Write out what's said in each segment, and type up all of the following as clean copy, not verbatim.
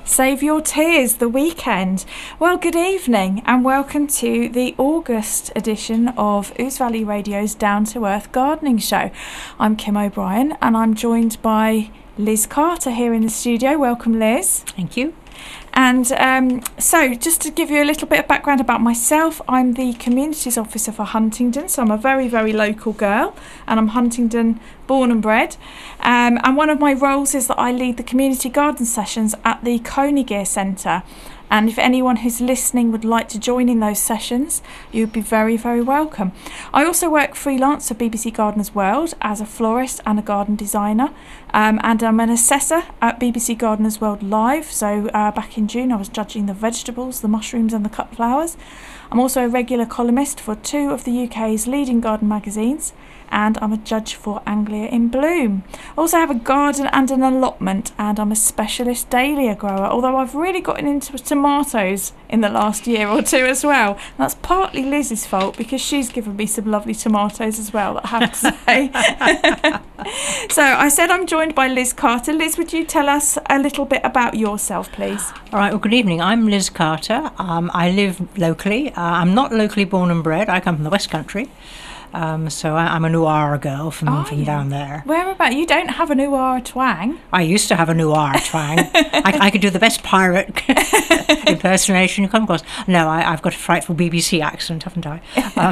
Save Your Tears, the weekend. Well, good evening and welcome to the August edition of Ouse Valley Radio's Down to Earth Gardening Show. I'm Kim O'Brien and I'm joined by Liz Carter here in the studio. Welcome, Liz. Thank you. And so just to give you a little bit of background about myself, I'm the Communities Officer for Huntingdon, so I'm a very, very local girl and I'm Huntingdon born and bred. And one of my roles is that I lead the community garden sessions at the Conygear Centre. And if anyone who's listening would like to join in those sessions, you'd be very, very welcome. I also work freelance for BBC Gardeners World as a florist and a garden designer. And I'm an assessor at BBC Gardeners World Live. So back in June, I was judging the vegetables, the mushrooms and the cut flowers. I'm also a regular columnist for 2 of the UK's leading garden magazines. And I'm a judge for Anglia in Bloom. I also have a garden and an allotment, and I'm a specialist dahlia grower, although I've really gotten into tomatoes in the last year or 2 as well. And that's partly Liz's fault because she's given me some lovely tomatoes as well, I have to say. So I said I'm joined by Liz Carter. Liz, would you tell us a little bit about yourself, please? All right, well, good evening. I'm Liz Carter. I live locally. I'm not locally born and bred. I come from the West Country. So I'm a Nuara girl from down there. Whereabout? You don't have a Nuara twang. I used to have a Nuara twang. I could do the best pirate impersonation you come across. No, I've got a frightful BBC accent, haven't I?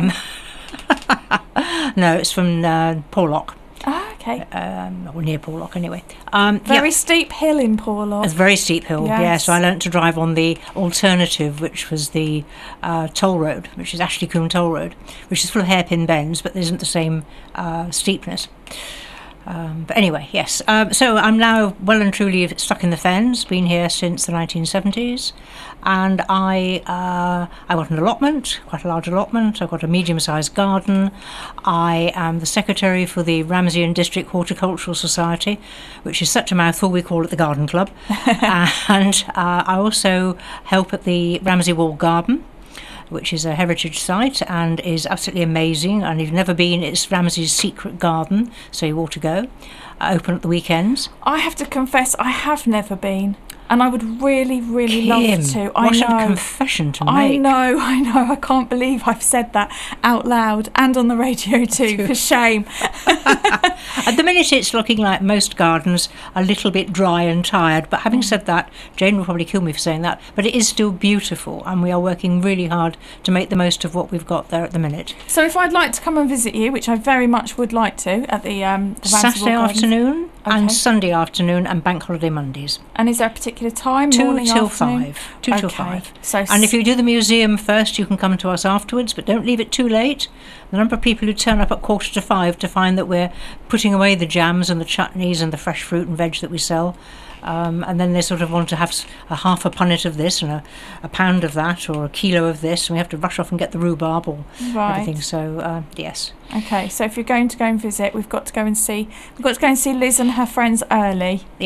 No, it's from Porlock. Ah, okay. Or near Porlock, anyway. Very steep hill in Porlock. It's a very steep hill, yes. Yeah. So I learnt to drive on the alternative, which was the toll road, which is Ashley Combe Toll Road, which is full of hairpin bends, but there isn't the same steepness. But anyway, yes. So I'm now well and truly stuck in the fens, been here since the 1970s. And I got an allotment, quite a large allotment. I've got a medium-sized garden. I am the secretary for the Ramsey and District Horticultural Society, which is such a mouthful, we call it the Garden Club. And I also help at the Ramsey Wall Garden, which is a heritage site and is absolutely amazing. And if you've never been, it's Ramsey's secret garden, so you ought to go. Open at the weekends. I have to confess, I have never been. And I would really, really love to. What a confession to make. I know. I can't believe I've said that out loud and on the radio too, for shame. At the minute it's looking like most gardens, a little bit dry and tired. But having said that, Jane will probably kill me for saying that, but it is still beautiful and we are working really hard to make the most of what we've got there at the minute. So if I'd like to come and visit you, which I very much would like to, at the Saturday afternoon and Okay. Sunday afternoon and bank holiday Mondays. And is there a particular time? 2 morning, till afternoon? 5. 2 till Okay. 5. So and if you do the museum first, you can come to us afterwards, but don't leave it too late. The number of people who turn up at 4:45 to find that we're putting away the jams and the chutneys and the fresh fruit and veg that we sell. And then they sort of want to have a half a punnet of this and a pound of that or a kilo of this, and we have to rush off and get the rhubarb or everything. So yes. Okay, so if you're going to go and visit, we've got to go and see Liz and her friends early. Yeah.